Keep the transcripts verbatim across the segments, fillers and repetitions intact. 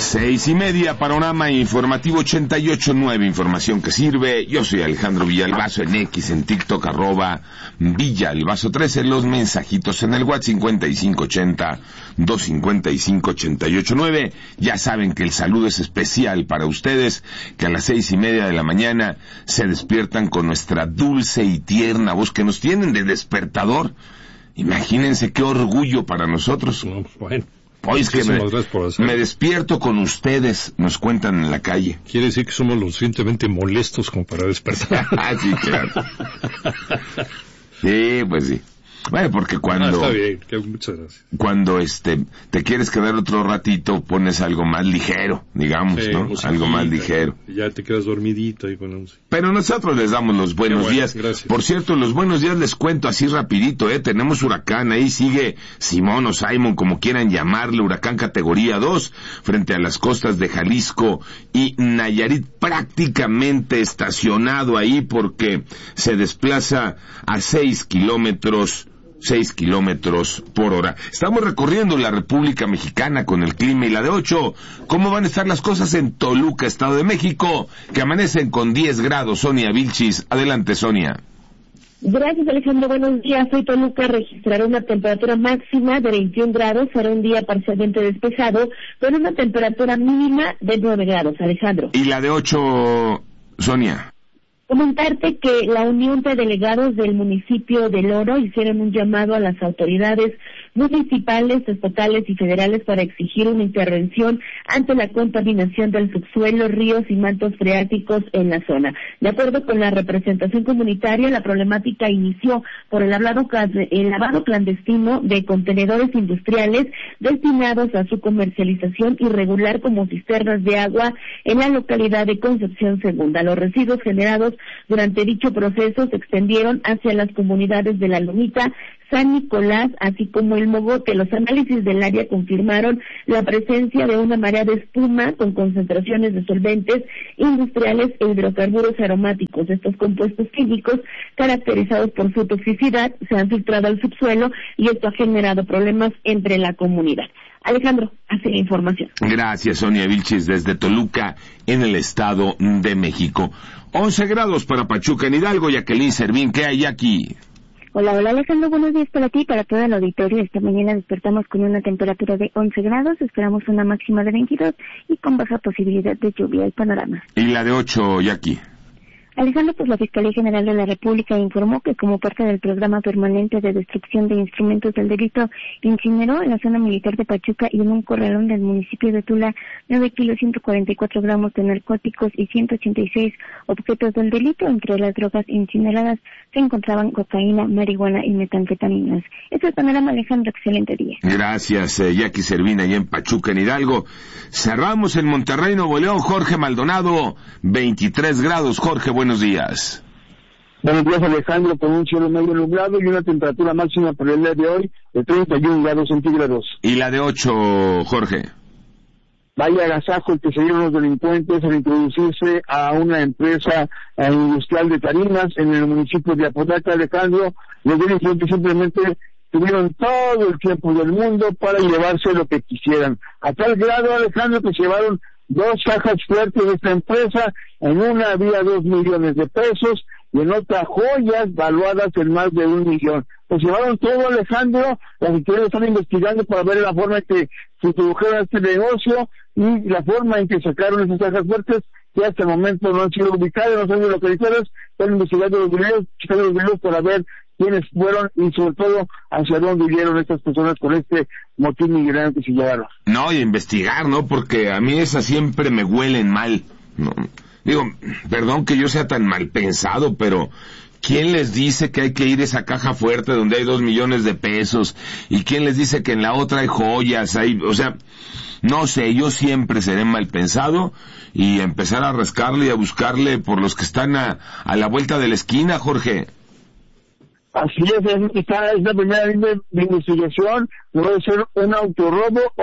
Seis y media, panorama informativo ochenta y ocho nueve, información que sirve. Yo soy Alejandro Villalbazo en X, en TikTok, arroba Villalbazo trece, los mensajitos en el WhatsApp cincuenta y cinco ochenta, doscientos cincuenta y cinco, ochenta y ocho nueve. Ya saben que el saludo es especial para ustedes, que a las seis y media de la mañana se despiertan con nuestra dulce y tierna voz que nos tienen de despertador. Imagínense qué orgullo para nosotros. No, bueno. Hoy es que me, me despierto con ustedes, nos cuentan en la calle. Quiere decir que somos lo suficientemente molestos como para despertar. Sí, claro. Sí, pues sí. Bueno, porque cuando... Ah, está bien, que muchas gracias. Cuando este, te quieres quedar otro ratito, pones algo más ligero, digamos, sí, ¿no? Algo más ligero. Ya te quedas dormidito ahí con un... Pero nosotros les damos los buenos bueno, días. Gracias. Por cierto, los buenos días les cuento así rapidito, ¿eh? Tenemos huracán, ahí sigue Simón o Simon, como quieran llamarle, huracán categoría dos, frente a las costas de Jalisco y Nayarit, prácticamente estacionado ahí porque se desplaza a seis kilómetros seis kilómetros por hora. Estamos recorriendo la República Mexicana con el clima y la de ocho. ¿Cómo van a estar las cosas en Toluca, Estado de México, que amanecen con diez grados? Sonia Vilchis, adelante, Sonia. Gracias, Alejandro. Buenos días. Hoy Toluca registrará una temperatura máxima de veintiún grados. Será un día parcialmente despejado, con una temperatura mínima de nueve grados, Alejandro. ¿Y la de ocho, Sonia? Comentarte que la Unión de Delegados del municipio de Loro hicieron un llamado a las autoridades municipales, estatales y federales para exigir una intervención ante la contaminación del subsuelo, ríos y mantos freáticos en la zona. De acuerdo con la representación comunitaria, la problemática inició por el lavado, el lavado clandestino de contenedores industriales destinados a su comercialización irregular como cisternas de agua en la localidad de Concepción Segunda. Los residuos generados durante dicho proceso se extendieron hacia las comunidades de La Lomita, San Nicolás, así como el Mogote. Los análisis del área confirmaron la presencia de una marea de espuma con concentraciones de solventes industriales e hidrocarburos aromáticos. Estos compuestos químicos, caracterizados por su toxicidad, se han filtrado al subsuelo y esto ha generado problemas entre la comunidad. Alejandro, hace la información. Gracias, Sonia Vilchis, desde Toluca, en el Estado de México. once grados para Pachuca, en Hidalgo. Jacqueline Servín, ¿qué hay aquí? Hola, hola Alejandro, buenos días para ti y para todo el auditorio. Esta mañana despertamos con una temperatura de once grados, esperamos una máxima de veintidós y con baja posibilidad de lluvia. El panorama. ¿Y la de ocho, Jackie? Alejandro, pues la Fiscalía General de la República informó que como parte del programa permanente de destrucción de instrumentos del delito, incineró en la zona militar de Pachuca y en un corralón del municipio de Tula nueve kilos ciento cuarenta y cuatro gramos de narcóticos y ciento ochenta y seis objetos del delito. Entre las drogas incineradas se encontraban cocaína, marihuana y metanfetaminas. Este es el panorama, Alejandro, excelente día. Gracias, eh, Jackie Servín, allá en Pachuca, en Hidalgo. Cerramos en Monterrey, Nuevo León. Jorge Maldonado, veintitrés grados. Jorge, buenos días. Buenos días, Alejandro, con un cielo medio nublado y una temperatura máxima para el día de hoy de treinta y un grados centígrados. ¿Y la de ocho, Jorge? Vaya agasajo el que se dieron los delincuentes al introducirse a una empresa industrial de tarimas en el municipio de Apodaca, Alejandro. Los delincuentes simplemente tuvieron todo el tiempo del mundo para llevarse lo que quisieran. A tal grado, Alejandro, que se llevaron dos cajas fuertes de esta empresa. En una había dos millones de pesos y en otra joyas valuadas en más de un millón. Pues llevaron todo, Alejandro. Las autoridades están investigando para ver la forma en que se introdujeron a este negocio y la forma en que sacaron esas cajas fuertes, que hasta el momento no han sido ubicadas, no son localizadas. Están investigando los videos, checando los videos para ver quiénes fueron y sobre todo hacia dónde huyeron estas personas con este motín migrante que se llevaron. No, y investigar, ¿no? Porque a mí esas siempre me huelen mal. No, digo, perdón que yo sea tan mal pensado, pero ¿quién les dice que hay que ir a esa caja fuerte donde hay dos millones de pesos? ¿Y quién les dice que en la otra hay joyas? Hay, o sea, no sé, yo siempre seré mal pensado y empezar a rascarle y a buscarle por los que están a, a la vuelta de la esquina, Jorge. Así es, es, está, es la primera línea de investigación, puede ser un autorrobo o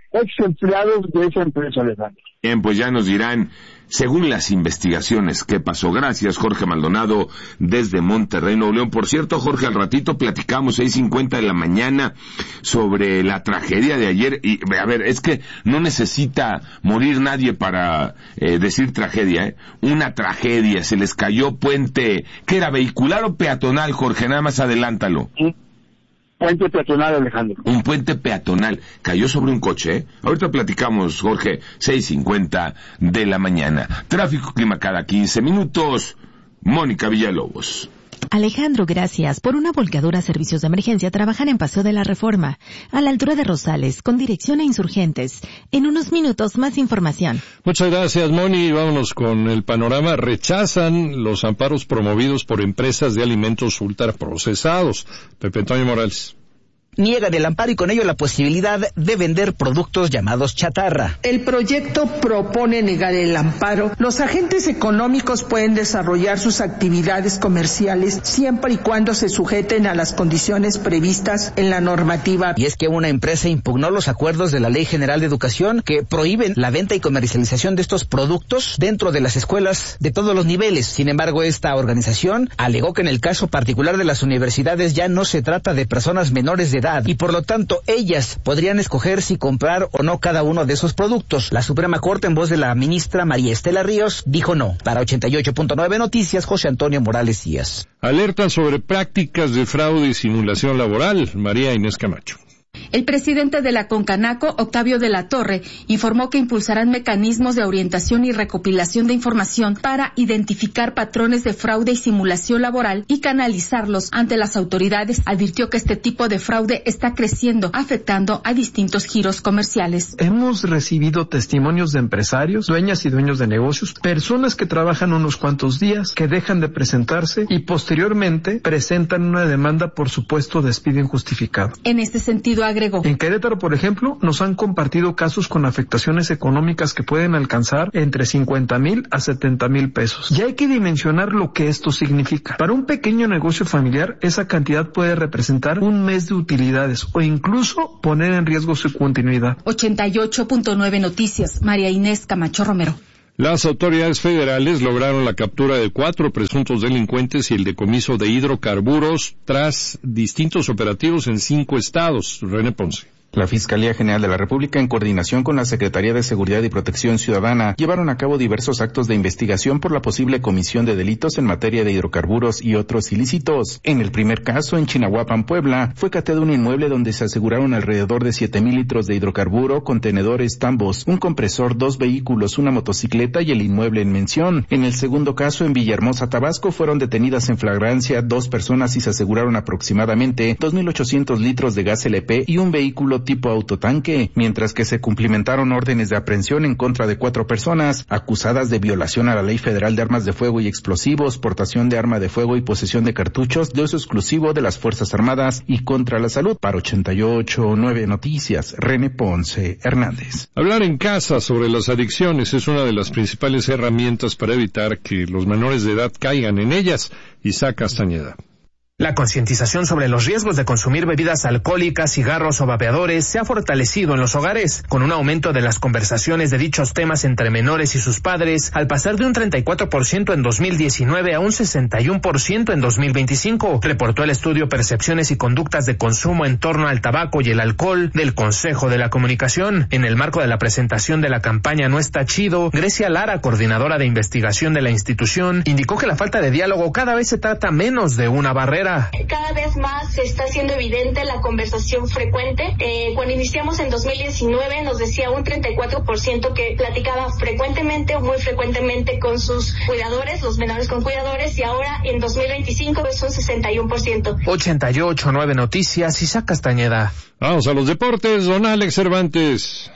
ex empleados de esa empresa, Alejandro. Bien, pues ya nos dirán, según las investigaciones, qué pasó. Gracias, Jorge Maldonado, desde Monterrey, Nuevo León. Por cierto, Jorge, al ratito platicamos, seis cincuenta de la mañana, sobre la tragedia de ayer. Y, a ver, es que no necesita morir nadie para eh, decir tragedia, ¿eh? Una tragedia, se les cayó puente, ¿qué era, vehicular o peatonal, Jorge? Nada más adelántalo. Sí. Puente peatonal, Alejandro. Un puente peatonal. Cayó sobre un coche, ¿eh? Ahorita platicamos, Jorge, seis cincuenta de la mañana. Tráfico, clima cada quince minutos. Mónica Villalobos. Alejandro, gracias. Por una volcadura, servicios de emergencia trabajan en Paseo de la Reforma, a la altura de Rosales, con dirección a Insurgentes. En unos minutos, más información. Muchas gracias, Moni. Vámonos con el panorama. Rechazan los amparos promovidos por empresas de alimentos ultraprocesados. Pepe Antonio Morales. Niegan el amparo y con ello la posibilidad de vender productos llamados chatarra. El proyecto propone negar el amparo. Los agentes económicos pueden desarrollar sus actividades comerciales siempre y cuando se sujeten a las condiciones previstas en la normativa. Y es que una empresa impugnó los acuerdos de la Ley General de Educación que prohíben la venta y comercialización de estos productos dentro de las escuelas de todos los niveles. Sin embargo, esta organización alegó que en el caso particular de las universidades ya no se trata de personas menores de edad y por lo tanto ellas podrían escoger si comprar o no cada uno de esos productos. La Suprema Corte, en voz de la ministra María Estela Ríos, dijo no. Para ochenta y ocho punto nueve Noticias, José Antonio Morales Díaz. Alertan sobre prácticas de fraude y simulación laboral. María Inés Camacho. El presidente de la Concanaco, Octavio de la Torre, informó que impulsarán mecanismos de orientación y recopilación de información para identificar patrones de fraude y simulación laboral y canalizarlos ante las autoridades. Advirtió que este tipo de fraude está creciendo, afectando a distintos giros comerciales. Hemos recibido testimonios de empresarios, dueñas y dueños de negocios, personas que trabajan unos cuantos días, que dejan de presentarse y posteriormente presentan una demanda por supuesto despido injustificado. En este sentido, agregó. En Querétaro, por ejemplo, nos han compartido casos con afectaciones económicas que pueden alcanzar entre cincuenta mil a setenta mil pesos. Ya hay que dimensionar lo que esto significa. Para un pequeño negocio familiar, esa cantidad puede representar un mes de utilidades o incluso poner en riesgo su continuidad. ochenta y ocho punto nueve Noticias, María Inés Camacho Romero. Las autoridades federales lograron la captura de cuatro presuntos delincuentes y el decomiso de hidrocarburos tras distintos operativos en cinco estados. René Ponce. La Fiscalía General de la República, en coordinación con la Secretaría de Seguridad y Protección Ciudadana, llevaron a cabo diversos actos de investigación por la posible comisión de delitos en materia de hidrocarburos y otros ilícitos. En el primer caso, en Chinahuapan, Puebla, fue cateado un inmueble donde se aseguraron alrededor de siete mil litros de hidrocarburo, contenedores, tambos, un compresor, dos vehículos, una motocicleta y el inmueble en mención. En el segundo caso, en Villahermosa, Tabasco, fueron detenidas en flagrancia dos personas y se aseguraron aproximadamente dos mil ochocientos litros de gas L P y un vehículo tipo autotanque, mientras que se cumplimentaron órdenes de aprehensión en contra de cuatro personas acusadas de violación a la Ley Federal de Armas de Fuego y Explosivos, portación de arma de fuego y posesión de cartuchos de uso exclusivo de las Fuerzas Armadas y contra la salud. Para ochenta y ocho punto nueve Noticias, René Ponce Hernández. Hablar en casa sobre las adicciones es una de las principales herramientas para evitar que los menores de edad caigan en ellas. Isaac Castañeda. La concientización sobre los riesgos de consumir bebidas alcohólicas, cigarros o vapeadores se ha fortalecido en los hogares, con un aumento de las conversaciones de dichos temas entre menores y sus padres, al pasar de un treinta y cuatro por ciento en dos mil diecinueve a un sesenta y uno por ciento en dos mil veinticinco, reportó el estudio Percepciones y Conductas de Consumo en torno al tabaco y el alcohol del Consejo de la Comunicación. En el marco de la presentación de la campaña No Está Chido, Grecia Lara, coordinadora de investigación de la institución, indicó que la falta de diálogo cada vez se trata menos de una barrera. Cada vez más se está haciendo evidente la conversación frecuente. Eh, cuando iniciamos en dos mil diecinueve nos decía un treinta y cuatro por ciento que platicaba frecuentemente o muy frecuentemente con sus cuidadores, los menores con cuidadores, y ahora en dos mil veinticinco es un sesenta y uno por ciento. ochenta y ocho punto nueve Noticias, Isaac Castañeda. Vamos a los deportes, don Alex Cervantes.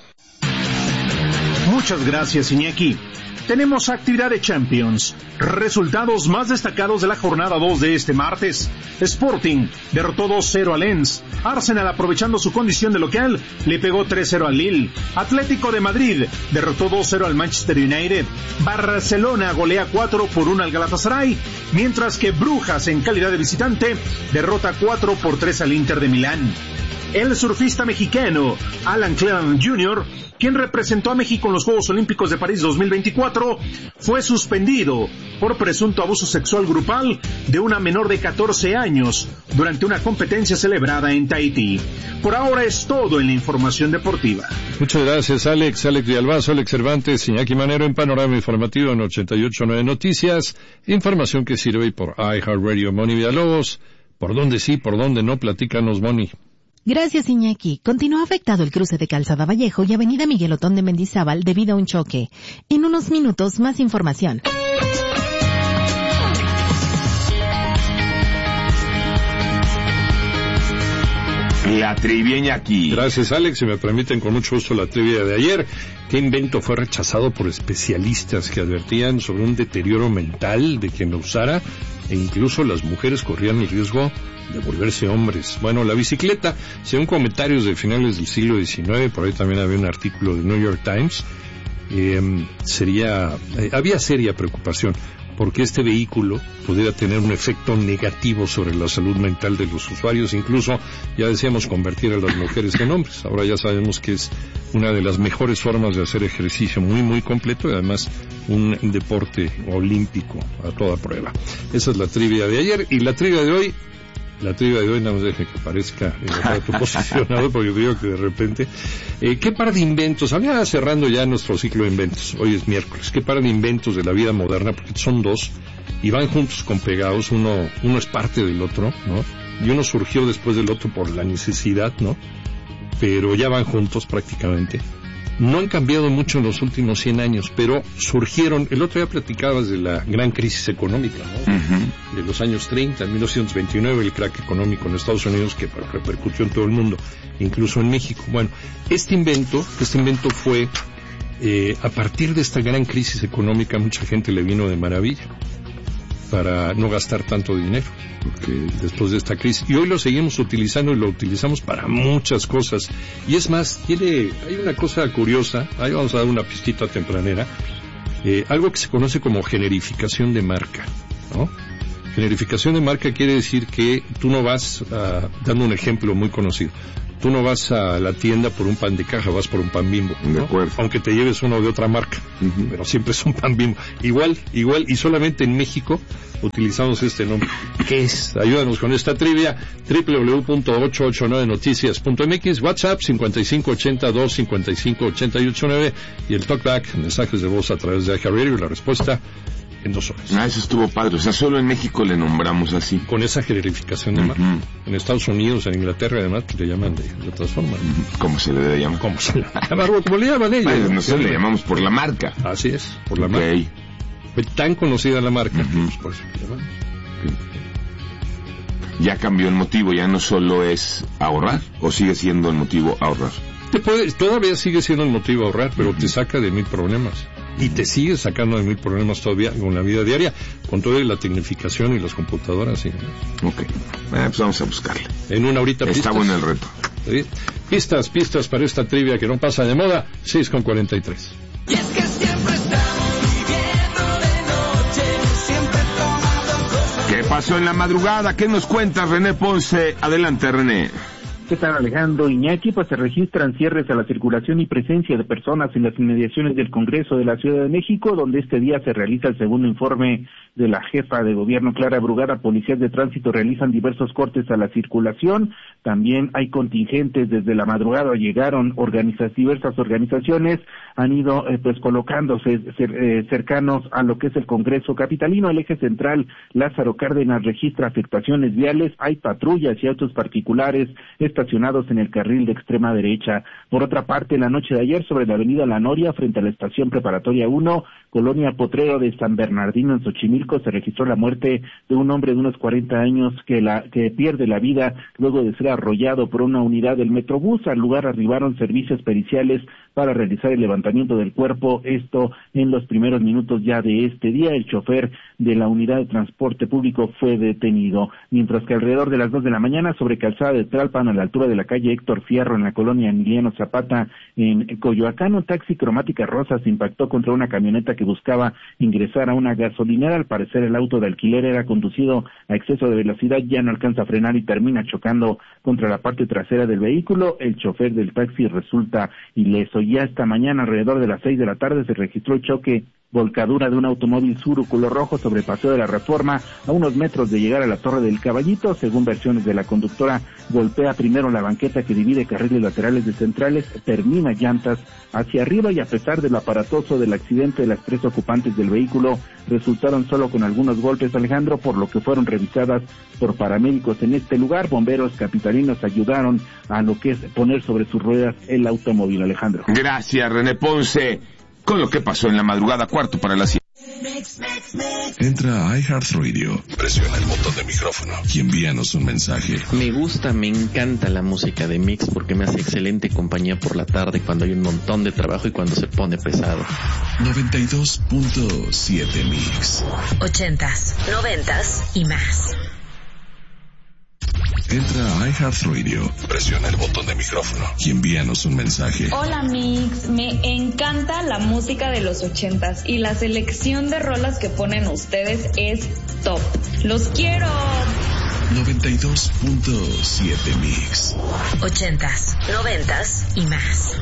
Muchas gracias, Iñaki. Tenemos actividad de Champions. Resultados más destacados de la jornada dos de este martes. Sporting derrotó dos cero al Lens. Arsenal, aprovechando su condición de local, le pegó tres cero al Lille. Atlético de Madrid derrotó dos cero al Manchester United. Barcelona golea cuatro por uno al Galatasaray, mientras que Brujas, en calidad de visitante, derrota cuatro por tres al Inter de Milán. El surfista mexicano Alan Cleland junior, quien representó a México en los Juegos Olímpicos de París dos mil veinticuatro, fue suspendido por presunto abuso sexual grupal de una menor de catorce años durante una competencia celebrada en Tahití. Por ahora es todo en la información deportiva. Muchas gracias, Alex. Alex Villalbazo, Alex Cervantes, Iñaki Manero en Panorama Informativo en ochenta y ocho punto nueve Noticias. Información que sirve por iHeartRadio. Moni Villalobos, ¿por dónde sí, por dónde no? Platícanos, Moni. Gracias, Iñaki. Continúa afectado el cruce de Calzada Vallejo y Avenida Miguel Otón de Mendizábal debido a un choque. En unos minutos, más información. La trivia, Iñaki. Gracias, Alex. Si me permiten, con mucho gusto la trivia de ayer. ¿Qué invento fue rechazado por especialistas que advertían sobre un deterioro mental de quien lo usara? E incluso las mujeres corrían el riesgo de volverse hombres. Bueno, la bicicleta, según comentarios de finales del siglo diecinueve, por ahí también había un artículo de New York Times, eh, sería, eh, había seria preocupación porque este vehículo pudiera tener un efecto negativo sobre la salud mental de los usuarios, incluso, ya decíamos, convertir a las mujeres en hombres. Ahora ya sabemos que es una de las mejores formas de hacer ejercicio, muy, muy completo, y además un deporte olímpico a toda prueba. Esa es la trivia de ayer, y la trivia de hoy, la trivia de hoy, no nos deje que parezca el aparato posicionado, porque digo que de repente, eh, ¿qué par de inventos? Había cerrando ya nuestro ciclo de inventos, hoy es miércoles, ¿qué par de inventos de la vida moderna? Porque son dos, y van juntos con pegados, uno, uno es parte del otro, ¿no? Y uno surgió después del otro por la necesidad, ¿no? Pero ya van juntos prácticamente. No han cambiado mucho en los últimos cien años, pero surgieron, el otro día platicabas de la gran crisis económica, ¿no? Uh-huh. De los años treinta, en mil novecientos veintinueve, el crack económico en Estados Unidos que repercutió en todo el mundo, incluso en México. Bueno, este invento, este invento fue, eh, a partir de esta gran crisis económica, mucha gente le vino de maravilla para no gastar tanto dinero, porque después de esta crisis, y hoy lo seguimos utilizando y lo utilizamos para muchas cosas, y es más, tiene, hay una cosa curiosa, ahí vamos a dar una pistita tempranera, eh, algo que se conoce como generificación de marca, ¿no? Generificación de marca quiere decir que tú no vas, uh, dando un ejemplo muy conocido, tú no vas a la tienda por un pan de caja, vas por un pan Bimbo, ¿no? De acuerdo. Aunque te lleves uno de otra marca, uh-huh. Pero siempre es un pan Bimbo. Igual, igual, y solamente en México utilizamos este nombre. ¿Qué es? Ayúdanos con esta trivia. doble u doble u doble u punto ochocientos ochenta y nueve noticias punto m x, WhatsApp cincuenta y cinco ochenta y dos cincuenta y cinco ochenta y ocho nueve y el talkback, mensajes de voz a través de iHeartRadio, y la respuesta en dos horas. Ah, eso estuvo padre. O sea, solo en México le nombramos así. Con esa generificación de uh-huh. marca. En Estados Unidos, en Inglaterra, además, le llaman de, de otras formas. Uh-huh. ¿Cómo se le debe llamar? ¿Cómo se le llama? ¿Cómo le llaman ellos? Bueno, nosotros le llamamos por la marca. Así es, por la okay. marca. Fue tan conocida la marca, uh-huh. pues por eso le llamamos. Okay. Ya cambió el motivo, ya no solo es ahorrar, o sigue siendo el motivo ahorrar. Te puede, todavía sigue siendo el motivo ahorrar, pero uh-huh. te saca de mil problemas. Y te sigue sacando de mil problemas todavía con la vida diaria, con toda la tecnificación y las computadoras. Y... Ok, eh, pues vamos a buscarle. En una horita pistas. Está bueno el reto. ¿Sí? Pistas, pistas para esta trivia que no pasa de moda, seis con cuarenta y tres. Y es que siempre estamos viviendo de noche, siempre tomando cosas. ¿Qué pasó en la madrugada? ¿Qué nos cuentas, René Ponce? Adelante, René. ¿Qué tal, Alejandro? Iñaki? Pues se registran cierres a la circulación y presencia de personas en las inmediaciones del Congreso de la Ciudad de México, donde este día se realiza el segundo informe de la jefa de gobierno, Clara Brugada. Policías de tránsito realizan diversos cortes a la circulación. También hay contingentes desde la madrugada, llegaron organizas, diversas organizaciones, han ido eh, pues colocándose cer, eh, cercanos a lo que es el Congreso capitalino. El eje central, Lázaro Cárdenas, registra afectaciones viales, hay patrullas y autos particulares estacionados en el carril de extrema derecha. Por otra parte, la noche de ayer, sobre la avenida La Noria, frente a la estación preparatoria uno, colonia Potrero de San Bernardino, en Xochimilco, se registró la muerte de un hombre de unos cuarenta años que la que pierde la vida luego de ser arrollado por una unidad del Metrobús. Al lugar arribaron servicios periciales para realizar el levantamiento del cuerpo, esto en los primeros minutos ya de este día. El chofer de la unidad de transporte público fue detenido, mientras que alrededor de las dos de la mañana, sobre calzada de Tlalpan, a la altura de la calle Héctor Fierro, en la colonia Emiliano Zapata, en Coyoacán, un taxi cromática rosa se impactó contra una camioneta que que buscaba ingresar a una gasolinera. Al parecer el auto de alquiler era conducido a exceso de velocidad, ya no alcanza a frenar y termina chocando contra la parte trasera del vehículo. El chofer del taxi resulta ileso. Ya esta mañana, alrededor de las seis de la tarde, se registró el choque volcadura de un automóvil Tsuru color rojo sobre Paseo de la Reforma a unos metros de llegar a la Torre del Caballito. Según versiones de la conductora, golpea primero la banqueta que divide carriles laterales de centrales, termina llantas hacia arriba y a pesar de lo aparatoso del accidente, las tres ocupantes del vehículo resultaron solo con algunos golpes, Alejandro, por lo que fueron revisadas por paramédicos en este lugar. Bomberos capitalinos ayudaron a lo que es poner sobre sus ruedas el automóvil, Alejandro. Gracias, René Ponce, con lo que pasó en la madrugada, cuarto para las siete. Entra a iHeartRadio, presiona el botón de micrófono y envíanos un mensaje. Me gusta, me encanta la música de Mix porque me hace excelente compañía por la tarde cuando hay un montón de trabajo y cuando se pone pesado. noventa y dos punto siete Mix. Ochentas, noventas y más. Entra a iHeartRadio, presiona el botón de micrófono y envíanos un mensaje. Hola Mix, me encanta la música de los ochentas y la selección de rolas que ponen ustedes es top. ¡Los quiero! noventa y dos punto siete Mix. Ochentas, noventas y más.